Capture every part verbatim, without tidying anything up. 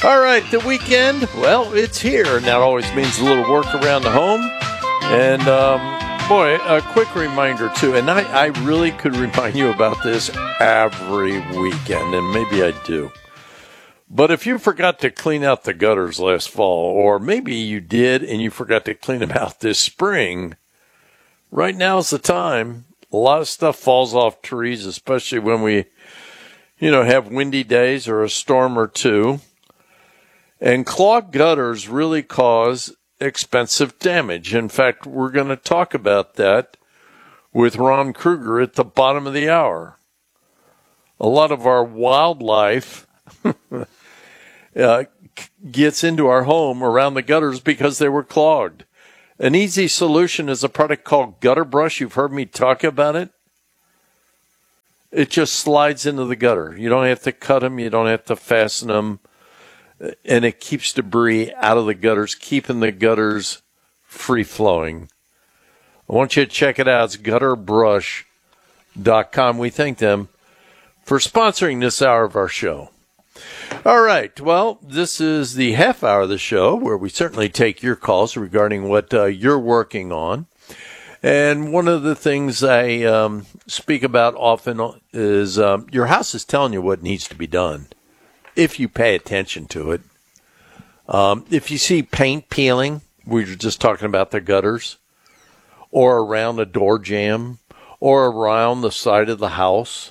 All right, the weekend, well, it's here, and that always means a little work around the home. And, um, boy, a quick reminder, too, and I, I really could remind you about this every weekend, and maybe I do. But if you forgot to clean out the gutters last fall, or maybe you did and you forgot to clean them out this spring, right now's the time. A lot of stuff falls off trees, especially when we, you know, have windy days or a storm or two. And clogged gutters really cause expensive damage. In fact, we're going to talk about that with Ron Kruger at the bottom of the hour. A lot of our wildlife uh, gets into our home around the gutters because they were clogged. An easy solution is a product called Gutter Brush. You've heard me talk about it. It just slides into the gutter. You don't have to cut them. You don't have to fasten them. And it keeps debris out of the gutters, keeping the gutters free-flowing. I want you to check it out. It's gutter brush dot com. We thank them for sponsoring this hour of our show. All right. Well, this is the half hour of the show where we certainly take your calls regarding what uh, you're working on. And one of the things I um, speak about often is um, your house is telling you what needs to be done, if you pay attention to it. Um, if you see paint peeling, we were just talking about the gutters, or around a door jamb, or around the side of the house,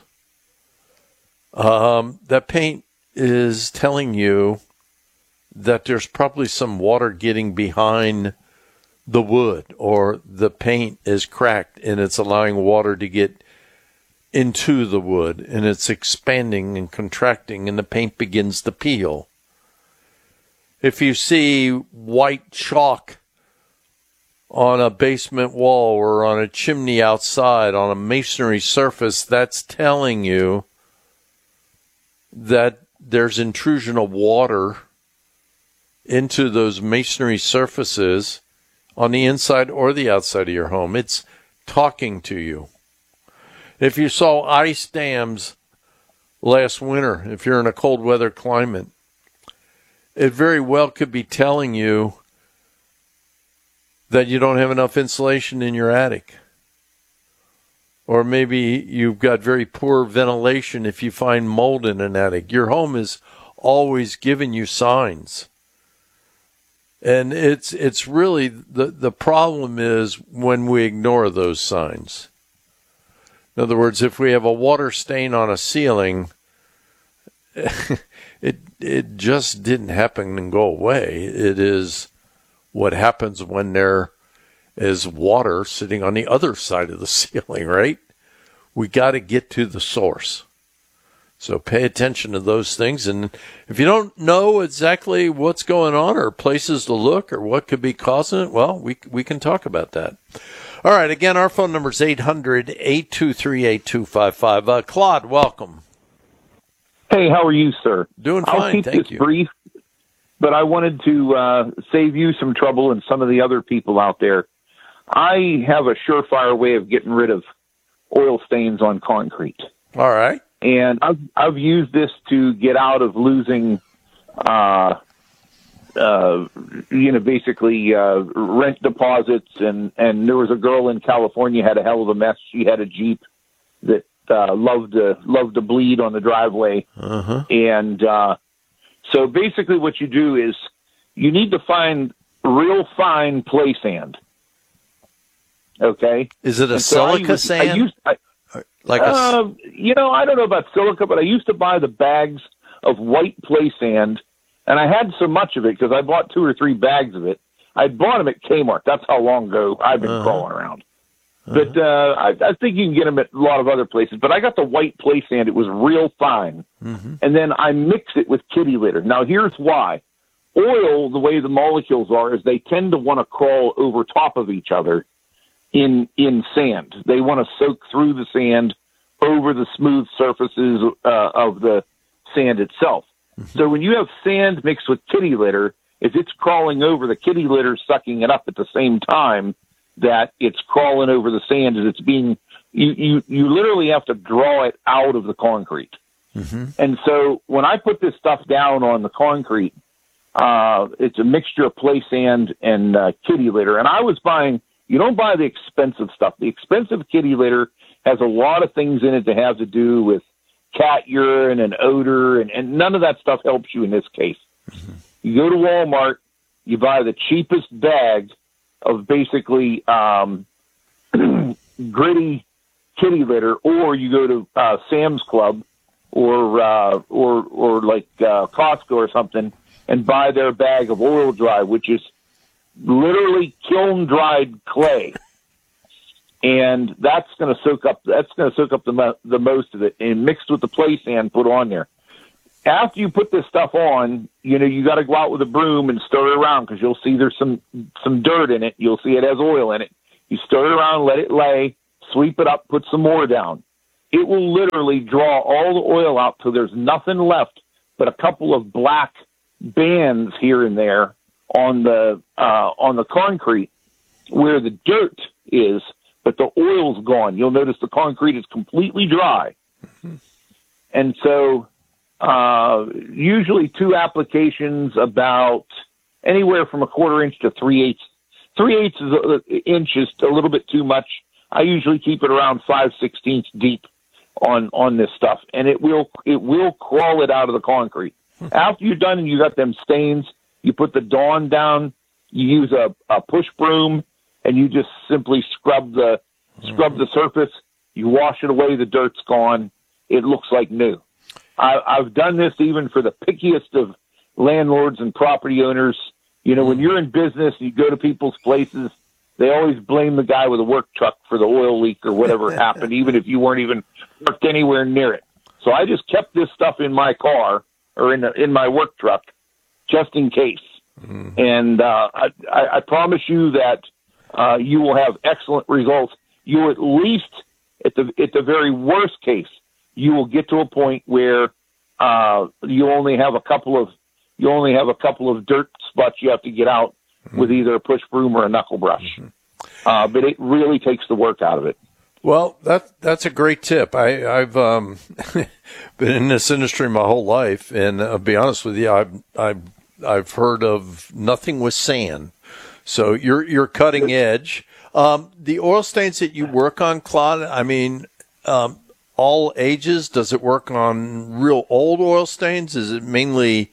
um, that paint is telling you that there's probably some water getting behind the wood, or the paint is cracked and it's allowing water to get into the wood, and it's expanding and contracting, and the paint begins to peel. If you see white chalk on a basement wall or on a chimney outside on a masonry surface, that's telling you that there's intrusion of water into those masonry surfaces on the inside or the outside of your home. It's talking to you. If you saw ice dams last winter, if you're in a cold weather climate, it very well could be telling you that you don't have enough insulation in your attic. Or maybe you've got very poor ventilation if you find mold in an attic. Your home is always giving you signs. And it's it's really, the, the problem is when we ignore those signs. In other words, if we have a water stain on a ceiling, it it just didn't happen and go away. It is what happens when there is water sitting on the other side of the ceiling, right? We got to get to the source. So pay attention to those things. And if you don't know exactly what's going on or places to look or what could be causing it, well, we we can talk about that. All right. Again, our phone number is eight hundred, eight two three, eight two five five. Uh, Claude, welcome. Hey, how are you, sir? Doing fine, I'll keep thank this you. brief, but I wanted to uh, save you some trouble and some of the other people out there. I have a surefire way of getting rid of oil stains on concrete. All right. And I've, I've used this to get out of losing, uh, uh, you know, basically uh, rent deposits. And, and there was a girl in California had a hell of a mess. She had a Jeep that uh, loved to loved to bleed on the driveway. Uh-huh. And uh, so basically what you do is you need to find real fine play sand. Okay? Is it a And so silica I used, sand? I used, I, like a, uh, you know, I don't know about silica, but I used to buy the bags of white play sand, and I had so much of it because I bought two or three bags of it. I bought them at Kmart. That's how long ago I've been uh-huh. crawling around. Uh-huh. But uh, I, I think you can get them at a lot of other places. But I got the white play sand. It was real fine. mm-hmm. And then I mix it with kitty litter. Now, here's why. Oil, the way the molecules are, is they tend to want to crawl over top of each other in in sand. They want to soak through the sand over the smooth surfaces uh, of the sand itself. Mm-hmm. So when you have sand mixed with kitty litter, if it's crawling over, the kitty litter sucking it up at the same time that it's crawling over the sand as it's being, you, you, you literally have to draw it out of the concrete. Mm-hmm. And so when I put this stuff down on the concrete, uh, it's a mixture of play sand and uh, kitty litter. And I was buying, you don't buy the expensive stuff. The expensive kitty litter has a lot of things in it that have to do with cat urine and odor, and, and none of that stuff helps you in this case. Mm-hmm. You go to Walmart, you buy the cheapest bag of basically um, gritty kitty litter, or you go to uh, Sam's Club or uh, or or like uh, Costco or something and buy their bag of Oil Dry, which is literally kiln dried clay. And that's going to soak up. That's going to soak up the mo- the most of it, and mixed with the play sand put on there. After you put this stuff on, you know you got to go out with a broom and stir it around because you'll see there's some some dirt in it. You'll see it has oil in it. You stir it around, let it lay, sweep it up, put some more down. It will literally draw all the oil out till there's nothing left but a couple of black bands here and there on the uh, on the concrete where the dirt is. But the oil's gone. You'll notice the concrete is completely dry. Mm-hmm. And so uh, usually two applications about anywhere from a quarter inch to three-eighths. Three-eighths is a, inch is a little bit too much. I usually keep it around five-sixteenths deep on, on this stuff, and it will it will crawl it out of the concrete. After you're done and you got them stains, you put the Dawn down, you use a, a push broom, and you just simply scrub the scrub the surface. You wash it away, the dirt's gone. It looks like new. I, I've done this even for the pickiest of landlords and property owners. You know, when you're in business, you go to people's places, they always blame the guy with a work truck for the oil leak or whatever happened, even if you weren't even worked anywhere near it. So I just kept this stuff in my car or in the, in my work truck just in case. Mm-hmm. And uh, I, I, I promise you that Uh, you will have excellent results. You at least, at the at the very worst case, you will get to a point where uh, you only have a couple of you only have a couple of dirt spots you have to get out mm-hmm. with either a push broom or a knuckle brush. Mm-hmm. Uh, but it really takes the work out of it. Well, that that's a great tip. I, I've um, been in this industry my whole life, and I'll be honest with you, I've I've I've heard of nothing with sand. So you're you're cutting edge. Um, the oil stains that you work on, Claude, I mean, um, all ages. Does it work on real old oil stains? Is it mainly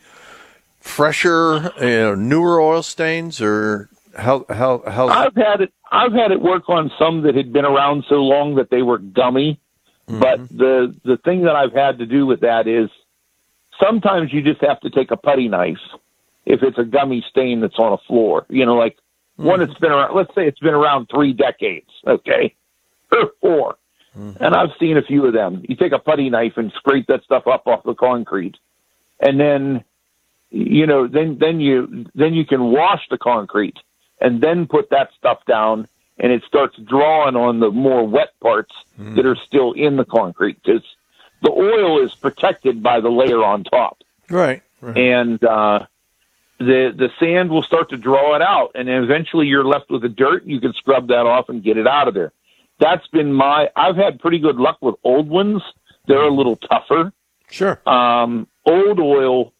fresher, you know, newer oil stains, or how how how? I've had it. I've had it work on some that had been around so long that they were gummy. Mm-hmm. But the the thing that I've had to do with that is sometimes you just have to take a putty knife if it's a gummy stain that's on a floor, you know, like mm-hmm. one that's been around, let's say it's been around three decades, okay, or four. Mm-hmm. And I've seen a few of them. You take a putty knife and scrape that stuff up off the concrete. And then, you know, then, then you, then you can wash the concrete and then put that stuff down, and it starts drawing on the more wet parts mm-hmm. that are still in the concrete. Because the oil is protected by the layer on top. Right. right. And, uh, the the sand will start to draw it out, and then eventually you're left with the dirt. You can scrub that off and get it out of there. That's been my – I've had pretty good luck with old ones. They're a little tougher. Sure. Um, old oil,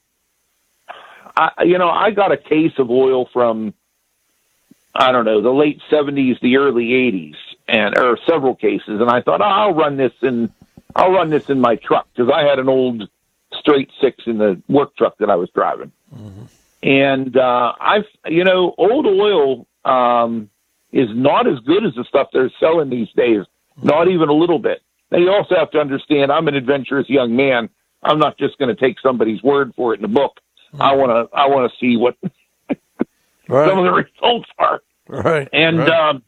I, you know, I got a case of oil from, I don't know, the late seventies, the early eighties, and or several cases, and I thought, oh, I'll run this in I'll run this in my truck because I had an old straight six in the work truck that I was driving. Mm-hmm. And, uh, I've, you know, old oil, um, is not as good as the stuff they're selling these days. Not even a little bit. Now you also have to understand I'm an adventurous young man. I'm not just going to take somebody's word for it in the book. Mm-hmm. I want to, I want to see what right. some of the results are. Right. And, right. um,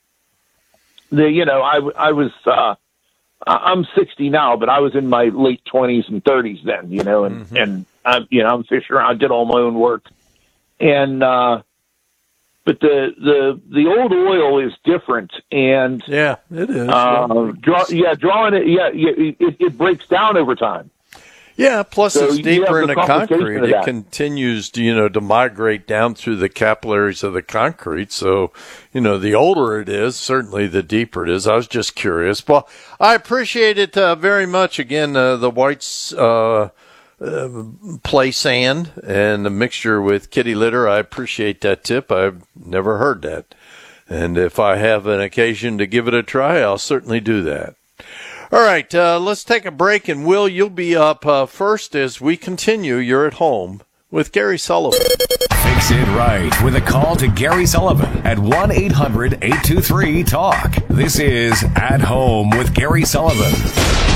the, you know, I, I was, uh, I'm sixty now, but I was in my late twenties and thirties then, you know, and, mm-hmm. and, I'm, you know, I'm fishing around, I did all my own work. And, uh, but the, the, the old oil is different. And, yeah, it is. Uh, draw, yeah, drawing it, yeah, yeah it, it breaks down over time. Yeah, plus so it's deeper in the concrete. It that. continues to, you know, to migrate down through the capillaries of the concrete. So, you know, the older it is, certainly the deeper it is. I was just curious. Well, I appreciate it uh, very much. Again, uh, the White's uh, uh, play sand and a mixture with kitty litter. I appreciate that tip. I've never heard that. And if I have an occasion to give it a try, I'll certainly do that. All right, uh, let's take a break. And, Will, you'll be up uh, first as we continue. You're at Home with Gary Sullivan. Fix it right with a call to Gary Sullivan at one eight hundred eight two three talk. This is At Home with Gary Sullivan.